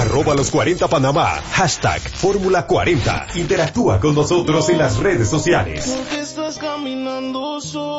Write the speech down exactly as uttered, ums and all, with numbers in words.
Arroba los cuarenta Panamá. Hashtag Fórmula cuarenta. Interactúa con nosotros en las redes sociales. Porque estás caminando solo.